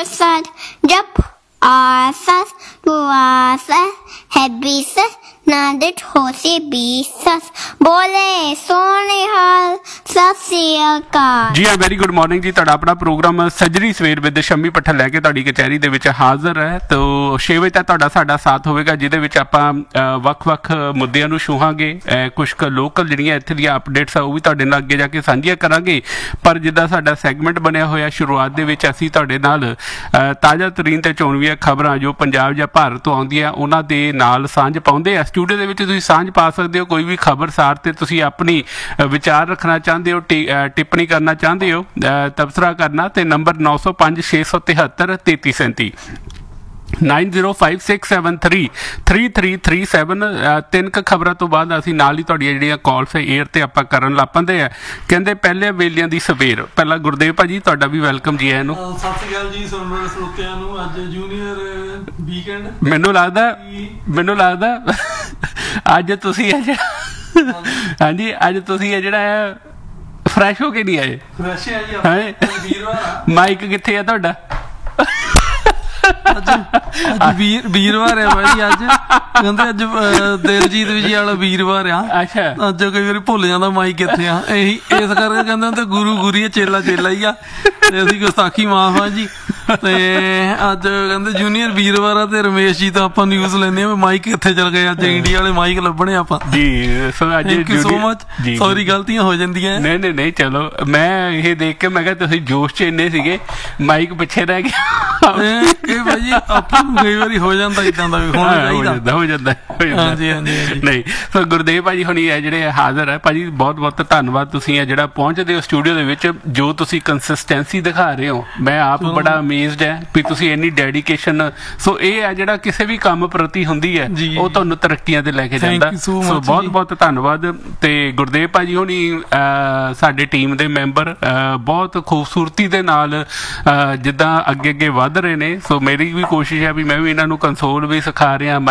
sad. Jump asas to asas. Happy sas. नादत होसे बीसस बोले सोने हाल सत श्री अकाल जी हाँ वैरी गुड मॉर्निंग जी ਤੁਹਾਡਾ ਆਪਣਾ ਪ੍ਰੋਗਰਾਮ ਸੱਜਰੀ ਸਵੇਰ ਵਿਦ ਸ਼ੰਮੀ ਪੱਠਲ ਲੈ ਕੇ ਤੁਹਾਡੀ ਕਚਹਿਰੀ ਦੇ ਵਿੱਚ ਹਾਜ਼ਰ ਹੈ ਤੋ 6 ਵਜੇ ਤੱਕ ਤੁਹਾਡਾ ਸਾਡਾ ਸਾਥ ਹੋਵੇਗਾ ਜਿਹਦੇ ਵਿੱਚ ਆਪਾਂ ਵੱਖ-ਵੱਖ ਮੁੱਦਿਆਂ ਨੂੰ ਛੂਹਾਂਗੇ ਕੁਝ ਕੁ ਲੋਕਲ ਜਿਹੜੀਆਂ ਇੱਥੇ ਦੀਆਂ ਅਪਡੇਟਸ ਆ ਉਹ ਵੀ ਤੁਹਾਡੇ ਨਾਲ ਅੱਗੇ ਜਾ ਕੇ ਸਾਂਝੀਆਂ ਕਰਾਂਗੇ ਪਰ ਜਿੱਦਾਂ ਸਾਡਾ ਸੈਗਮੈਂਟ ਬਣਿਆ ਹੋਇਆ ਸ਼ੁਰੂਆਤ ਦੇ ਵਿੱਚ ਅਸੀਂ ਤੁਹਾਡੇ ਨਾਲ ਤਾਜ਼ਾ ਤਰੀਨ ਤੇ ਚੋਣਵੀਆਂ ਖਬਰਾਂ ਜੋ ਪੰਜਾਬ ਜਾਂ ਭਾਰਤ ਤੋਂ ਆਉਂਦੀਆਂ ਉਹਨਾਂ ਦੇ ਨਾਲ ਸਾਂਝ ਪਾਉਂਦੇ ਆ ਸਟੂਡੀਓ ਦੇ ਵਿੱਚ ਤੁਸੀਂ ਸਾਂਝ ਪਾ ਸਕਦੇ ਹੋ ਕੋਈ ਵੀ ਖਬਰਸਾਰ ਤੇ ਤੁਸੀਂ ਆਪਣੀ ਵਿਚਾਰ ਰੱਖਣਾ ਚਾਹੁੰਦੇ ਹੋ ਟਿੱਪਣੀ ਕਰਨਾ ਚਾਹੁੰਦੇ ਹੋ ਤਬਸਰਾ ਕਰਨਾ ਤੇ ਨੰਬਰ 905 673 3337 9056733337 ਤਿੰਨ ਕੁ ਖਬਰਾਂ ਤੋਂ ਬਾਅਦ ਅਸੀਂ ਨਾਲ ਹੀ ਤੁਹਾਡੀਆਂ ਜਿਹੜੀਆਂ ਕਾਲਸ ਏਅਰ ਤੇ ਆਪਾਂ ਕਰਨ ਲੱਗ ਪੈਂਦੇ ਆ ਕਹਿੰਦੇ ਪਹਿਲੇ ਵੇਲਿਆਂ ਦੀ ਸਵੇਰ ਪਹਿਲਾਂ ਗੁਰਦੇਵ ਭਾਜੀ ਤੁਹਾਡਾ ਵੀ ਵੈਲਕਮ ਜੀ ਆਇਆਂ ਨੂੰ ਸਤਿ ਸ਼੍ਰੀ ਅਕਾਲ ਜੀ ਸੁਣਨ ਸਰੋਤਿਆਂ ਨੂੰ ਅੱਜ ਜੂਨੀਅਰ ਵੀਕਐਂਡ ਮੈਨੂੰ ਲੱਗਦਾ ਅੱਜ ਤੁਸੀਂ ਹਾਂਜੀ ਅੱਜ ਤੁਸੀਂ ਇਹ ਜਿਹੜਾ ਫਰੈਸ਼ ਹੋ ਕੇ ਨਹੀਂ ਆਏ ਫਰੈਸ਼ ਹੈ ਜੀ ਵੀਰਵਾਰ ਮਾਈਕ ਕਿੱਥੇ ਆ ਤੁਹਾਡਾ ਅੱਜ ਵੀਰਵਾਰ ਹੈ ਭਾਈ ਅੱਜ ਕਹਿੰਦੇ ਅੱਜ ਦਿਲਜੀਤ ਵਿਜੀ ਵਾਲਾ ਵੀਰਵਾਰ ਆ ਅੱਛਾ ਅੱਜ ਕਈ ਵਾਰੀ ਭੁੱਲ ਜਾਂਦਾ ਮਾਈ ਕਿੱਥੇ ਆ ਇਹੀ ਇਸ ਕਰਕੇ ਕਹਿੰਦੇ ਹੁੰਦੇ ਗੁਰੂ ਗੁਰੀ ਚੇਲਾ ਚੇਲਾ ਹੀ ਆ ਤੇ ਅਸੀਂ ਗੁਸਤਾਖੀ ਮਾਫ ਆ ਜੀ ਤੇ ਅੱਜ ਕਹਿੰਦੇ ਜੂਨੀਅਰ ਵੀਰਵਾਰ ਆ ਤੇ ਰਮੇਸ਼ ਜੀ ਤੋਂ ਆਪਾਂ ਨਿਊਜ਼ ਲੈਂਦੇ ਆ ਵੀ ਮਾਈਕ ਕਿੱਥੇ ਚਲ ਗਏ ਅੱਜ ਇੰਡੀਆ ਵਾਲੇ ਮਾਈਕ ਲੱਭਣੇ ਆਪਾਂ ਜੀ ਸੋ ਅੱਜ thank you so much sorry ਗਲਤੀਆਂ ਹੋ ਜਾਂਦੀਆਂ ਨਹੀਂ ਚਲੋ ਮੈਂ ਇਹ ਦੇਖ ਕੇ ਮੈਂ ਕਿਹਾ ਤੁਸੀਂ ਜੋਸ਼ ਚ ਇੰਨੇ ਸੀਗੇ ਮਾਈਕ ਪਿੱਛੇ ਰਹਿ ਗਿਆ ਇਹ ਭਾਜੀ ਆਪਾਂ ਨੂੰ ਕਈ ਵਾਰੀ ਹੋ ਜਾਂਦਾ ਇਦਾਂ ਦਾ ਵੀ ਹੋਣਾ ਚਾਹੀਦਾ ਹੋ ਜਾਂਦਾ ਹਾਂਜੀ ਨਹੀਂ ਸੋ ਗੁਰਦੇਵ ਭਾਜੀ ਹੁਣੀ ਹੈ ਜਿਹੜੇ ਹਾਜ਼ਰ ਹੈ ਭਾਜੀ ਬਹੁਤ ਧੰਨਵਾਦ ਤੁਸੀਂ ਇਹ ਜਿਹੜਾ ਪਹੁੰਚਦੇ ਹੋ ਸਟੂਡੀਓ ਦੇ ਵਿੱਚ ਜੋ ਤੁਸੀਂ ਕੰਸਿਸਟੈਂਸੀ ਦਿਖਾ ਰਹੇ ਹੋ ਮੈਂ ਆਪ ਬੜਾ ਅਮੇਜ਼ਡ ਹੈ ਵੀ ਤੁਸੀਂ ਇੰਨੀ ਡੈਡੀਕੇਸ਼ਨ ਸੋ ਇਹ ਹੈ ਜਿਹੜਾ ਕਿਸੇ ਵੀ ਕੰਮ ਪ੍ਰਤੀ ਹੁੰਦੀ ਹੈ ਉਹ ਤੁਹਾਨੂੰ ਤਰੱਕੀਆਂ ਤੇ ਲੈ ਕੇ ਜਾਂਦਾ ਸੋ ਬਹੁਤ ਧੰਨਵਾਦ ਤੇ ਗੁਰਦੇਵ ਭਾਜੀ ਹੁਣੀ ਸਾਡੇ ਟੀਮ ਦੇ ਮੈਂਬਰ ਬਹੁਤ ਖੂਬਸੂਰਤੀ ਦੇ ਨਾਲ ਜਿੱਦਾਂ ਅੱਗੇ ਵੱਧ ਰਹੇ ਨੇ ਸੋ ਮੇਰੀ ਵੀ ਕੋਸ਼ਿਸ਼ ਹੈ ਵੀ ਮੈਂ ਵੀ ਇਹਨਾਂ ਨੂੰ ਕੰਸੋਲ ਵੀ ਸਿਖਾ ਰਿਹਾ